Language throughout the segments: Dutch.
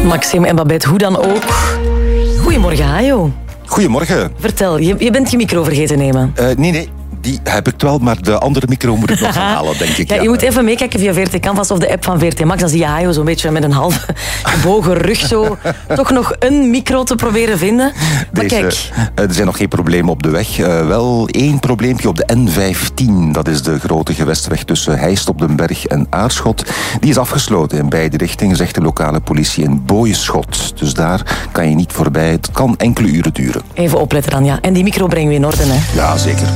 Maxime en Babette, hoe dan ook. Goedemorgen, Hajo. Goedemorgen. Vertel, je bent je micro vergeten nemen. Nee, die heb ik wel, maar de andere micro moet ik nog gaan halen, denk ik. Ja, je moet even meekijken via VRT Canvas of de app van VRT Max. Dan zie je Hajo zo'n beetje met een half gebogen rug zo toch nog een micro te proberen vinden. Maar kijk. Er zijn nog geen problemen op de weg. Wel één probleempje op de N15. Dat is de grote gewestweg tussen Heist op den Berg en Aarschot. Die is afgesloten in beide richtingen, zegt de lokale politie in Booieschot. Dus daar kan je niet voorbij. Het kan enkele uren duren. Even opletten dan, ja. En die micro brengen we in orde, hè? Ja, zeker.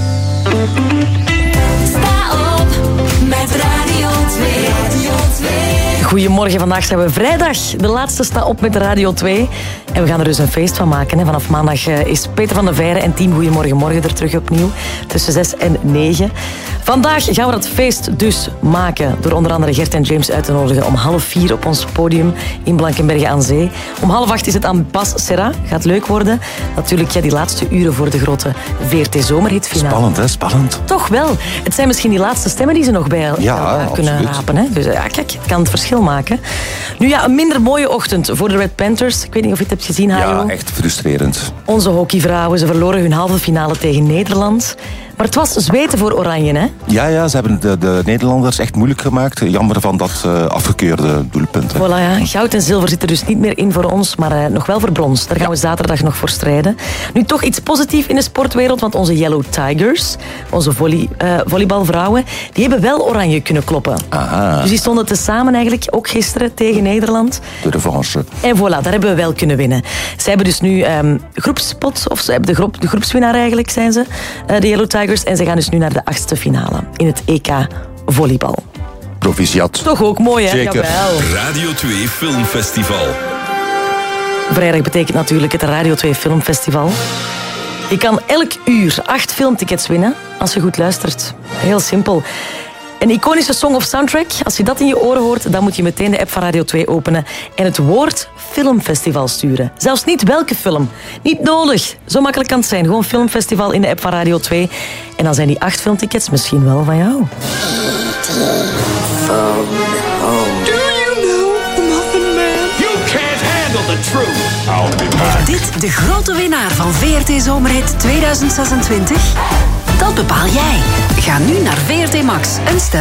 Sta op met Radio 2. Goedemorgen, vandaag zijn we vrijdag. De laatste Sta op met Radio 2. En we gaan er dus een feest van maken. Hè. Vanaf maandag is Peter van de Veire en team Goedemorgen Morgen er terug opnieuw. Tussen 6 en 9. Vandaag gaan we dat feest dus maken. Door onder andere Gert en James uit te nodigen om 3:30 op ons podium in Blankenberge aan Zee. Om 7:30 is het aan Bas Serra. Gaat leuk worden. Natuurlijk die laatste uren voor de grote VRT Zomerhitfinale. Spannend, hè? Spannend. Toch wel. Het zijn misschien die laatste stemmen die ze nog bij elkaar kunnen rapen. Hè? Dus ja, kijk, het kan het verschil maken. Nu ja, een minder mooie ochtend voor de Red Panthers. Ik weet niet of je het hebt gezien, Hajo. Ja, echt frustrerend. Onze hockeyvrouwen, ze verloren hun halve finale tegen Nederland. Maar het was zweten voor Oranje, hè? Ja, ze hebben de Nederlanders echt moeilijk gemaakt. Jammer van dat afgekeurde doelpunt. Hè. Voilà, ja. Goud en zilver zitten dus niet meer in voor ons, maar nog wel voor brons. Daar gaan we zaterdag nog voor strijden. Nu toch iets positiefs in de sportwereld, want onze Yellow Tigers, onze volleybalvrouwen, die hebben wel Oranje kunnen kloppen. Aha. Dus die stonden tezamen eigenlijk ook gisteren tegen Nederland. De revanche. En voilà, daar hebben we wel kunnen winnen. Zij hebben dus nu groepspot, of ze hebben de groepswinnaar eigenlijk, zijn ze, de Yellow Tigers. En ze gaan dus nu naar de 8e finale in het EK volleybal. Proficiat. Toch ook mooi, hè? Zeker. Jawel. Radio 2 Filmfestival. Vrijdag betekent natuurlijk het Radio 2 Filmfestival. Je kan elk uur 8 filmtickets winnen als je goed luistert. Heel simpel. Een iconische song of soundtrack, als je dat in je oren hoort, dan moet je meteen de app van Radio 2 openen en het woord filmfestival sturen. Zelfs niet welke film. Niet nodig. Zo makkelijk kan het zijn. Gewoon filmfestival in de app van Radio 2. En dan zijn die 8 filmtickets misschien wel van jou. Dit de grote winnaar van VRT Zomerhit 2026? Dat bepaal jij. Ga nu naar VRT Max en stem